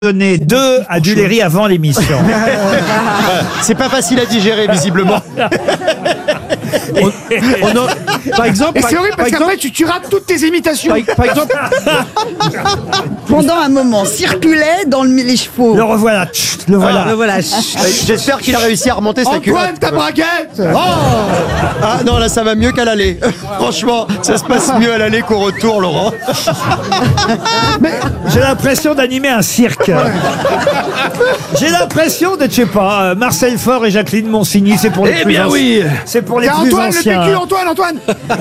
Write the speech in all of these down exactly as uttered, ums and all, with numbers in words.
donné deux à Duléry avant l'émission. C'est pas facile à digérer, visiblement. On, on a, par exemple, Et par, c'est horrible parce par qu'après exemple, tu, tu rates toutes tes imitations. par, par exemple, Pendant un moment, circulait dans le, les chevaux. Le revoilà. Chut, le voilà. Le voilà. J'espère qu'il a réussi à remonter sa Antoine, culotte. ta braguette. Ah non, là ça va mieux qu'à l'aller. Franchement, ça se passe mieux à l'aller qu'au retour, Laurent. J'ai l'impression d'animer un cirque. J'ai l'impression d'être, je sais pas, euh, Marcel Faure et Jacqueline Monsigny, c'est pour les Eh plus bien anci- oui. C'est pour les C'est plus Antoine, le anciens. P Q, Antoine, Antoine.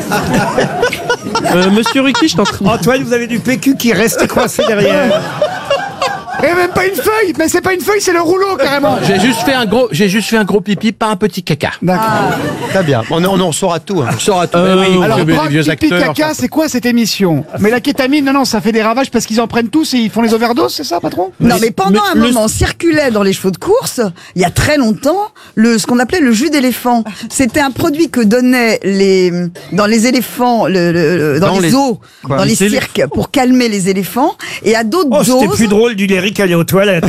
euh, Monsieur Ruquier, je t'entraîne. Antoine, vous avez du P Q qui reste coincé derrière. Et même pas une feuille. Mais c'est pas une feuille, c'est le rouleau carrément. J'ai juste fait un gros, j'ai juste fait un gros pipi, pas un petit caca. D'accord. Très bien, on, on en saura tout. Hein. On saura tout. Euh, Mais oui, Alors, les Brock, vieux pipi, acteurs. caca, c'est quoi cette émission? Mais la kétamine, non, non, ça fait des ravages parce qu'ils en prennent tous et ils font les overdoses, c'est ça, patron? Non, mais pendant mais un le- moment, circulait dans les chevaux de course, il y a très longtemps, le, ce qu'on appelait le jus d'éléphant. C'était un produit que donnaient les, dans les éléphants, le, le- le- dans, Dans les les- zoos, quoi, dans les les élé- cirques, pour calmer les éléphants. Et à d'autres Oh, c'était doses. plus drôle Duléry qu'aller aux toilettes.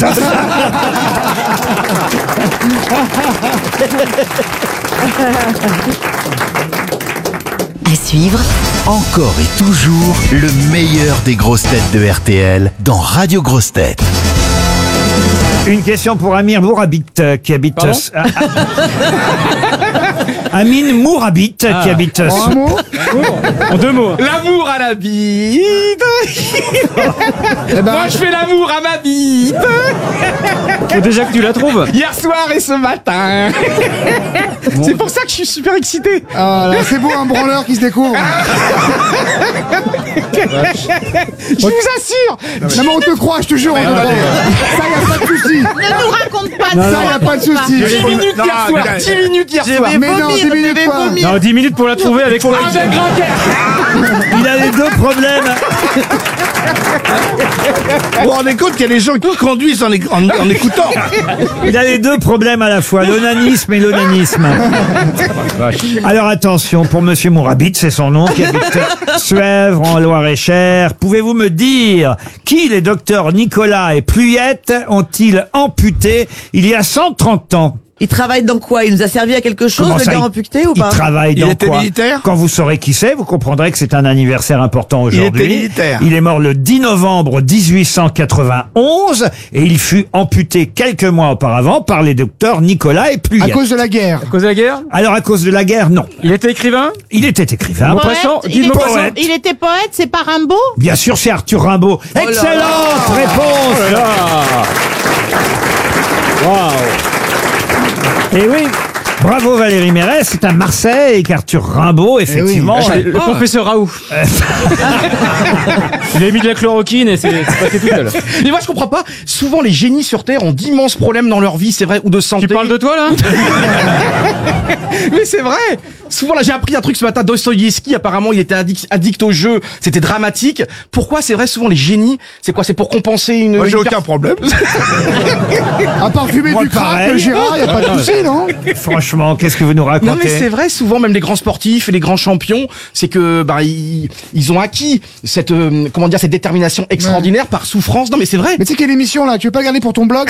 À suivre, Encore et toujours le meilleur des grosses têtes de R T L dans Radio Grosses Têtes. Une question pour Amir Mourabit euh, qui habite. Pardon Ah, ah. Amine Mourabit qui habite. En un mot? en deux mots. L'amour à la bite. Eh ben, Moi, je fais l'amour à ma bite. Faut déjà que tu la trouves. Hier soir et ce matin. C'est pour ça que je suis super excité. ah, là, c'est beau un branleur qui se découvre. Je vous assure. Non, mais on te croit, je te jure, on te croit. Ça, y a pas de souci. Ne nous raconte pas Ça, ça. y a pas de souci. dix minutes hier soir. dix minutes hier soir. Mais non, dix minutes quoi. Non, dix minutes pour la trouver avec. Avec grand cœur. Il a les deux problèmes. Vous vous rendez compte qu'il y a des gens qui conduisent en, éc- en- en écoutant. Il a les deux problèmes à la fois, l'onanisme et l'onanisme. Alors attention, pour Monsieur Mourabit, c'est son nom, qui habite Suèvre, en Loire-et-Cher. Pouvez-vous me dire qui les docteurs Nicolas et Pluyette ont-ils amputé il y a cent trente ans? Il travaille dans quoi? Il nous a servi à quelque chose, Comment le ça, gars il- amputé ou Il pas? travaille Il dans était quoi? militaire Quand vous saurez qui c'est, vous comprendrez que c'est un anniversaire important Il aujourd'hui. était militaire. Il est mort le dix novembre dix-huit cent quatre-vingt-onze et il fut amputé quelques mois auparavant par les docteurs Nicolas et À Pluyette. cause de la guerre. À cause de la guerre. Alors à cause de la guerre, non. Il était écrivain. Il était écrivain. Poète. Poète, il, Dis-le-moi était, poète. il était poète, c'est pas Rimbaud? Bien sûr, c'est Arthur Rimbaud. Excellente réponse. Et oui. Bravo Valérie Mérès, c'est à Marseille qu'Arthur Rimbaud, effectivement. Ah, Le professeur Raoult. Il a mis de la chloroquine et c'est c'est passé tout seul. Mais moi, je comprends pas. Souvent, les génies sur Terre ont d'immenses problèmes dans leur vie, c'est vrai, ou de santé. Tu parles de toi là? Mais c'est vrai. Souvent, là, j'ai appris un truc ce matin. Dostoïevski, apparemment, il était addict, addict au jeu. C'était dramatique. Pourquoi c'est vrai, souvent, les génies, c'est quoi? C'est pour compenser une... Moi, j'ai une aucun problème. À part fumer Moi, du crack, pareil. Gérard, y a pas de souci, non? Franchement, qu'est-ce que vous nous racontez? Non mais c'est vrai, souvent même les grands sportifs et les grands champions, c'est que bah ils, ils ont acquis cette euh, comment dire cette détermination extraordinaire par souffrance. Non mais c'est vrai. Mais tu sais quelle émission là? Tu veux pas garder pour ton blog?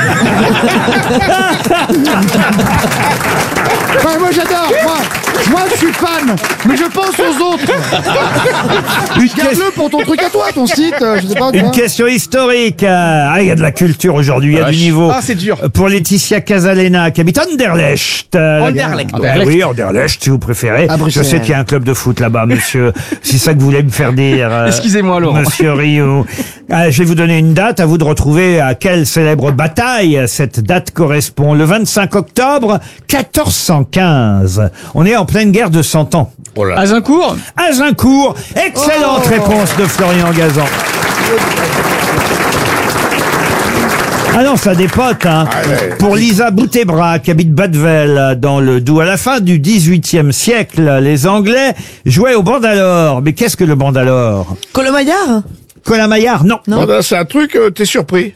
Ouais, moi j'adore, moi, moi je suis fan, mais je pense aux autres. Une, Garde-le ques- pour ton truc à toi, ton site, euh, je sais pas. tu une vois. question historique. Ah, il y a de la culture aujourd'hui, il y a du niveau. Ah c'est dur. Pour Laetitia Casalena, qui habite Anderlecht. Euh, Anderlecht. la- Oui, Anderlecht, si vous préférez. À Je Bruxelles. sais qu'il y a un club de foot là-bas, monsieur. C'est ça que vous voulez me faire dire. euh, Excusez-moi, Laurent. Monsieur Rio. Ah, je vais vous donner une date, à vous de retrouver à quelle célèbre bataille cette date correspond. Le vingt-cinq octobre quatorze cent quinze. On est en pleine guerre de cent ans. Azincourt. Azincourt. Excellente réponse de Florian Gazan. Ah non, ça dépote, hein. Pour Lisa Boutebra, qui habite Badvel, dans le Doubs. À la fin du dix-huitième siècle, les Anglais jouaient au bandalore. Mais qu'est-ce que le bandalore? Colombaillard? Colin Maillard, non. Bon, ben, c'est un truc, euh, t'es surpris.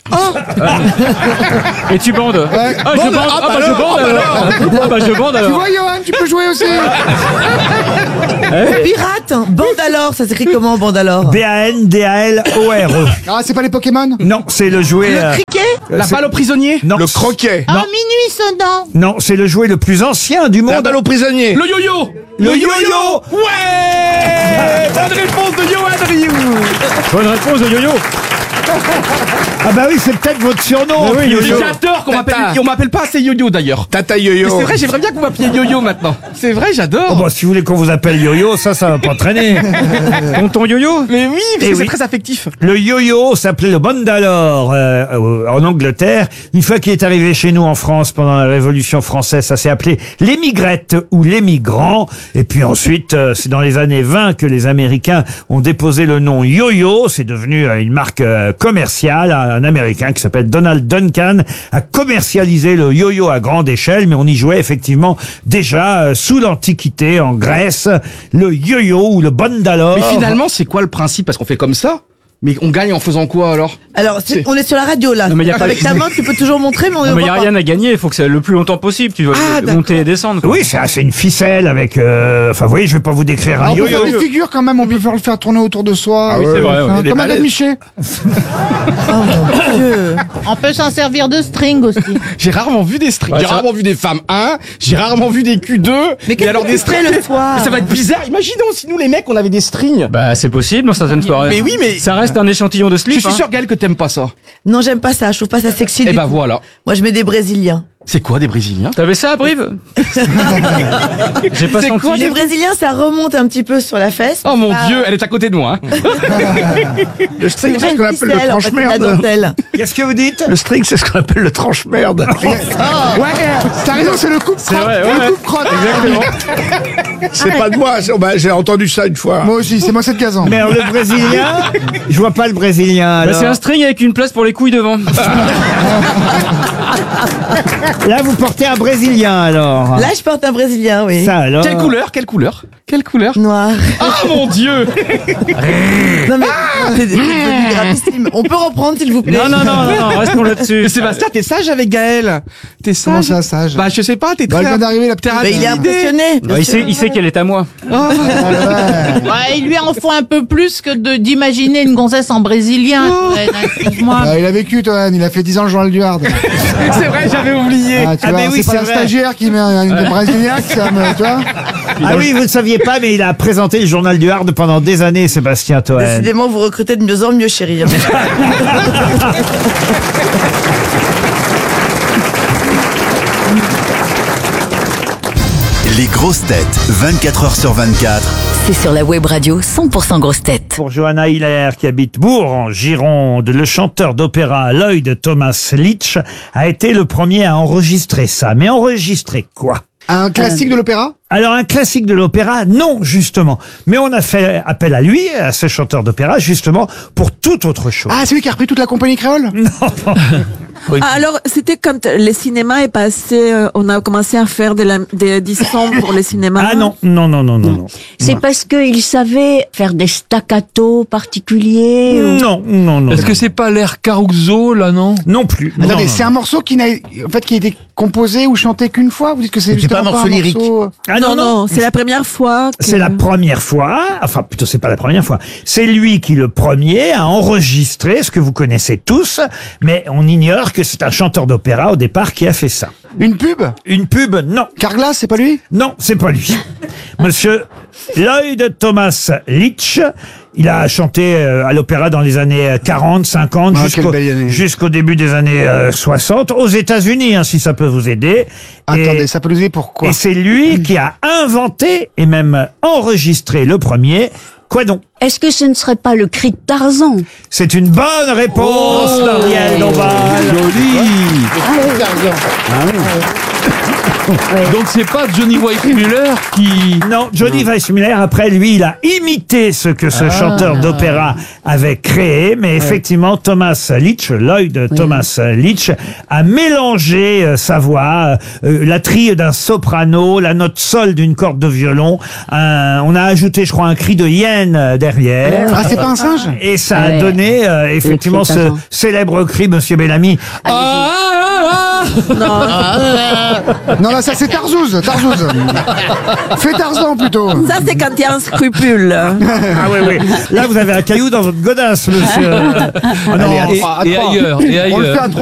Et tu bandes. Ah, je Bande, bande. ah, Ah, bah bah, je alors, bande ah, bah alors. Ah, bah, je bande Tu alors. vois, Johan, tu peux jouer aussi. Pirate, bande alors, ça s'écrit comment, bande alors? B A N D A L O R E. Ah, c'est pas les Pokémon? Non, c'est le jouet... Le euh, criquet? euh, La c'est- balle au prisonnier. Non, Le croquet. Ah, minuit sonnant. non, c'est le jouet le plus ancien du La monde. balle au prisonnier. Le yo-yo. Le yo-yo. Ouais. Bonne réponse de Johan Rioux. Bonne réponse de Yo-Yo. Ah bah oui, c'est peut-être votre surnom. oui, yo-yo. J'adore qu'on m'appelle. Tata. On m'appelle pas assez yo-yo d'ailleurs. Tata Mais yo-yo. c'est vrai, j'aimerais bien que vous m'appeliez yo-yo maintenant. C'est vrai, j'adore. Oh bah, si vous voulez qu'on vous appelle yo-yo, ça, ça va pas traîner. Tonton Yo-Yo. Mais oui, parce Eh que c'est oui. très affectif. Le yo-yo s'appelait le Bandalore euh, en Angleterre. Une fois qu'il est arrivé chez nous en France pendant la Révolution française, ça s'est appelé l'émigrette ou l'émigrant. Et puis ensuite, euh, c'est dans les années vingt que les Américains ont déposé le nom yo-yo. C'est devenu euh, une marque euh, commerciale. Un Américain qui s'appelle Donald Duncan a commercialisé le yo-yo à grande échelle, mais on y jouait effectivement déjà euh, sous l'Antiquité en Grèce. Le yo-yo ou le Bandalore. Mais finalement, c'est quoi le principe? Parce qu'on fait comme ça. Mais on gagne en faisant quoi alors? Alors, c'est- on est sur la radio là. Non, mais y a pas- Avec ta main, tu peux toujours montrer, mais on ne Non, mais il n'y a voit pas. rien à gagner. Il faut que c'est le plus longtemps possible. Tu dois Ah, monter et descendre. quoi. Oui, c'est c'est une ficelle avec... euh, Enfin, vous voyez, je vais pas vous décrire Ah, un on peut faire yo-yo. des figures quand même, on peut faire le faire tourner autour de soi. Ah oui, c'est vrai, ouais. Hein, Les Comme un balais. Miché. Oh mon Dieu. On peut s'en servir de string aussi. J'ai rarement vu des strings. Ouais, j'ai ça- rarement vu des femmes un. J'ai rarement vu des culs deux. Mais qu'est-ce que tu ferais le soir? Mais ça va être bizarre. Imaginons si nous les mecs on avait des strings. Bah, c'est possible dans certaines soirées. Mais oui, mais- Ça reste un échantillon de Je slip. suis hein. sûr Gaël que t'aimes pas ça. Non, j'aime pas ça, je trouve pas ça sexy Et du bah tout. voilà. Moi, je mets des Brésiliens. C'est quoi des Brésiliens? T'avais ça à Brive? J'ai pas C'est senti. quoi, Les Brésiliens, ça remonte un petit peu sur la fesse. Oh mon Ah, dieu, elle est à côté de moi. Hein. Le C'est string, une c'est ce qu'on appelle le ficelle, en fait, la tranche-merde. dentelle. Qu'est-ce que vous dites? Le string, c'est ce qu'on appelle le tranche-merde. Ouais, eh, t'as raison, c'est le coupe crotte. vrai, ouais, le ouais. coupe crotte. Exactement. C'est pas de moi. c'est- bah, j'ai entendu ça une fois. Moi aussi, c'est moi cette Gazan. Mais alors, le Brésilien, je vois pas le Brésilien. Bah, Alors. c'est un string avec une place pour les couilles devant. Là, vous portez un Brésilien alors. Là, je porte un Brésilien, oui. Ça alors. Quelle couleur? Quelle couleur? Quelle couleur? Noir. Ah mon dieu. Non mais, c'est c'est devenu gravissime. On peut reprendre, s'il vous plaît. Non, non, non, non, non, restons là-dessus. Mais Sébastien, t'es sage avec Gaël. T'es sage. Comment ça, sage? Bah je sais pas, t'es Bah, très. elle vient d'arriver, la petite. t'es Mais il est rapide. impressionné. Bah, il sait, il sait qu'elle est à moi. Ouais. Ouais, il lui en faut un peu plus que de d'imaginer une gonzesse en brésilien. Ouais, excuse-moi. Ah, il a vécu, toi, il a fait dix ans le journal du Hard. C'est vrai, j'avais oublié. Ah, tu Ah, vois, mais oui, c'est pas c'est la vrai. stagiaire qui met un une brésilienne, ça me, tu vois. Ah oui, vous ne saviez pas, mais il a présenté le journal du Hard pendant des années, Sébastien Toen. Décidément, vous recrutez de mieux en mieux, chérie. Les grosses têtes, vingt-quatre heures sur vingt-quatre. C'est sur la web radio cent pour cent grosses têtes. Pour Johanna Hiller, qui habite Bourg, en Gironde, le chanteur d'opéra Lloyd Thomas Leach a été le premier à enregistrer ça. Mais enregistrer quoi? Un classique de l'opéra? Alors un classique de l'opéra, non justement. Mais on a fait appel à lui, à ce chanteur d'opéra, justement pour toute autre chose. Ah, c'est lui qui a repris toute la compagnie créole? Ah, alors, c'était quand le cinéma est passé, euh, on a commencé à faire de la, des, des sons pour le cinéma. Ah non, non, non, non, non, non. C'est parce qu'il savait faire des staccatos particuliers ou- Non, non, non. Est-ce que c'est pas l'air Caruso, là, non? Non plus. Attendez, Non, c'est non. un morceau qui n'a, en fait, qui a été composé ou chanté qu'une fois? Vous dites que c'est C'est justement pas un morceau lyrique. morceau- Ah non, non, c'est la première fois. que- C'est la première fois, enfin plutôt c'est pas la première fois, c'est lui qui le premier a enregistré ce que vous connaissez tous, mais on ignore que c'est un chanteur d'opéra au départ qui a fait ça. Une pub? Une pub, non. Carglass, c'est pas lui? Non, c'est pas lui. Monsieur Lloyd Thomas Leach, il a chanté euh, à l'opéra dans les années quarante, cinquante, Ah, jusqu'au quelle belle année. jusqu'au début des années euh, soixante, aux États-Unis, hein, si ça peut vous aider. Attendez, Et- ça peut nous aider pourquoi? Et c'est lui qui a inventé et même enregistré le premier. Quoi donc? Est-ce que ce ne serait pas le cri de Tarzan? C'est une bonne réponse d'Ariel Dombal. Joli. Donc c'est pas Johnny Weissmuller qui... Non, Johnny Weissmuller, après lui, il a imité ce que ce Ah. chanteur d'opéra avait créé, mais effectivement, Thomas Leach, Lloyd Thomas Leach, a mélangé euh, sa voix, euh, la trille d'un soprano, la note sol d'une corde de violon, un- on a ajouté, je crois, un cri de hyène euh, derrière. Ah, c'est pas un singe? Et ça a Ouais. donné euh, effectivement cri ce d'avant. célèbre cri, Monsieur Bellamy. Ah, ah, ah, Non, là, ça, c'est Tarzouz. Tarzouz. Fais Tarzan, plutôt. Ça, c'est quand il y a un scrupule. Ah oui, oui. Là, vous avez un caillou dans votre godasse, monsieur. Ah non, et, et ailleurs, et On le fait ailleurs. à trois.